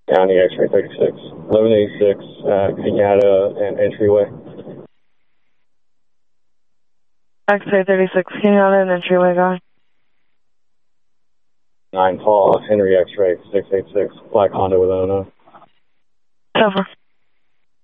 County X-ray 36. 1186 Kenyatta and Entryway. X-ray 36, Kenyatta and Entryway, guy. 9 Paul, Henry X-ray 686, Black Honda with owner. Cover.